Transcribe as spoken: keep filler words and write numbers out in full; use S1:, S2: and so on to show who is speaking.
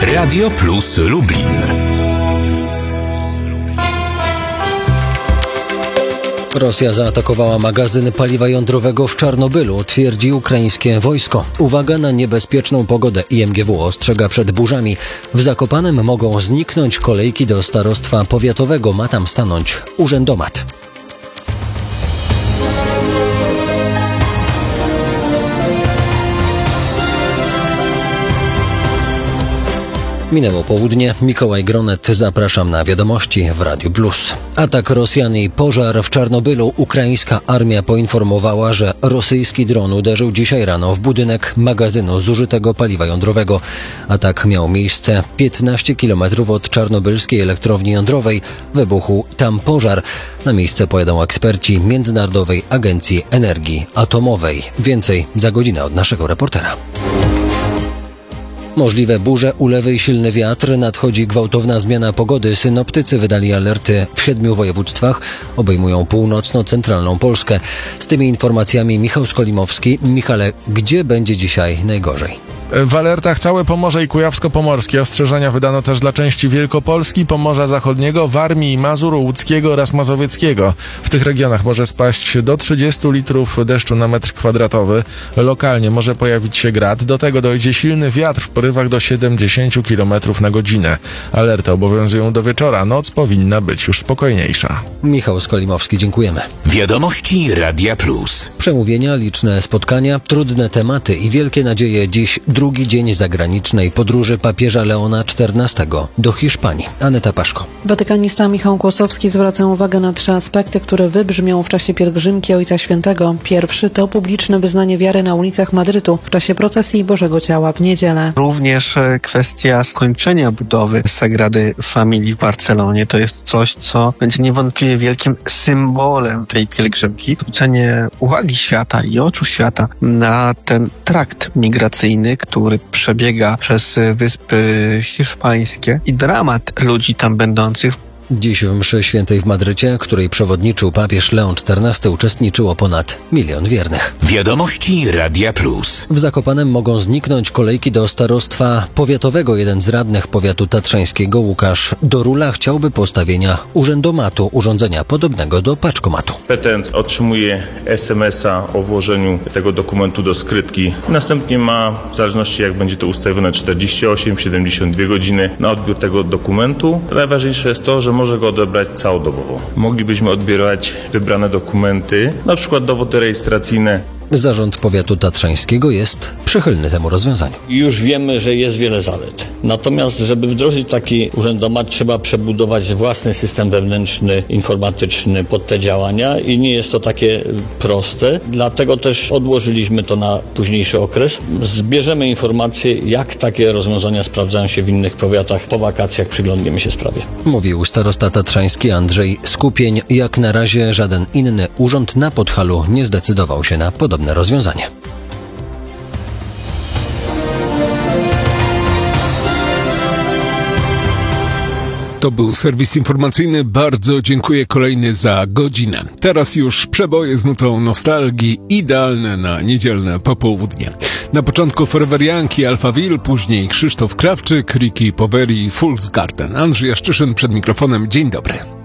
S1: Radio Plus Lublin.
S2: Rosja zaatakowała magazyn paliwa jądrowego w Czarnobylu, twierdzi ukraińskie wojsko. Uwaga na niebezpieczną pogodę. I M G W ostrzega przed burzami. W Zakopanem mogą zniknąć kolejki do starostwa powiatowego. Ma tam stanąć urzędomat. Minęło południe. Mikołaj Gronet, zapraszam na wiadomości w Radiu Plus. Atak Rosjan i pożar w Czarnobylu. Ukraińska armia poinformowała, że rosyjski dron uderzył dzisiaj rano w budynek magazynu zużytego paliwa jądrowego. Atak miał miejsce piętnaście kilometrów od czarnobylskiej elektrowni jądrowej. Wybuchł tam pożar. Na miejsce pojadą eksperci Międzynarodowej Agencji Energii Atomowej. Więcej za godzinę od naszego reportera. Możliwe burze, ulewy i silny wiatr. Nadchodzi gwałtowna zmiana pogody. Synoptycy wydali alerty w siedmiu województwach. Obejmują północno-centralną Polskę. Z tymi informacjami Michał Skolimowski. Michale, gdzie będzie dzisiaj najgorzej?
S3: W alertach całe Pomorze i Kujawsko-Pomorskie. Ostrzeżenia wydano też dla części Wielkopolski, Pomorza Zachodniego, Warmii i Mazur, Łódzkiego oraz Mazowieckiego. W tych regionach może spaść do trzydziestu litrów deszczu na metr kwadratowy. Lokalnie może pojawić się grad. Do tego dojdzie silny wiatr w porywach do siedemdziesięciu kilometrów na godzinę. Alerty obowiązują do wieczora. Noc powinna być już spokojniejsza.
S2: Michał Skolimowski, dziękujemy.
S1: Wiadomości Radia Plus.
S2: Przemówienia, liczne spotkania, trudne tematy i wielkie nadzieje. Dziś drugi dzień zagranicznej podróży papieża Leona czternastego do Hiszpanii. Aneta Paszko.
S4: Watykanista Michał Kłosowski zwraca uwagę na trzy aspekty, które wybrzmią w czasie pielgrzymki Ojca Świętego. Pierwszy to publiczne wyznanie wiary na ulicach Madrytu w czasie procesji Bożego Ciała w niedzielę.
S5: Również kwestia skończenia budowy Sagrady Familii w Barcelonie to jest coś, co będzie niewątpliwie wielkim symbolem tej pielgrzymki. Zwrócenie uwagi świata i oczu świata na ten trakt migracyjny, który przebiega przez Wyspy Hiszpańskie i dramat ludzi tam będących.
S2: Dziś w mszy świętej w Madrycie, której przewodniczył papież Leon czternasty, uczestniczyło ponad milion wiernych.
S1: Wiadomości Radia Plus.
S2: W Zakopanem mogą zniknąć kolejki do starostwa powiatowego. Jeden z radnych powiatu tatrzańskiego, Łukasz Dorula, chciałby postawienia urzędomatu, urządzenia podobnego do paczkomatu.
S6: Petent otrzymuje es em es a o włożeniu tego dokumentu do skrytki. Następnie ma, w zależności jak będzie to ustawione, czterdzieści osiem siedemdziesiąt dwie godziny na odbiór tego dokumentu. Najważniejsze jest to, że może go odebrać całodobowo. Moglibyśmy odbierać wybrane dokumenty, na przykład dowody rejestracyjne.
S2: Zarząd powiatu tatrzańskiego jest przychylny temu rozwiązaniu.
S7: Już wiemy, że jest wiele zalet. Natomiast, żeby wdrożyć taki urzędomat, trzeba przebudować własny system wewnętrzny, informatyczny pod te działania i nie jest to takie proste. Dlatego też odłożyliśmy to na późniejszy okres. Zbierzemy informacje, jak takie rozwiązania sprawdzają się w innych powiatach. Po wakacjach przyglądniemy się sprawie.
S2: Mówił starosta tatrzański Andrzej Skupień. Jak na razie żaden inny urząd na Podhalu nie zdecydował się na podobne rozwiązanie.
S8: To był serwis informacyjny. Bardzo dziękuję, kolejny za godzinę. Teraz już przeboje z nutą nostalgii, idealne na niedzielne popołudnie. Na początku Forever Yankee, Alphaville, później Krzysztof Krawczyk, Ricky Poveri, Fool's Garden. Andrzej Jaszczyszyn przed mikrofonem. Dzień dobry.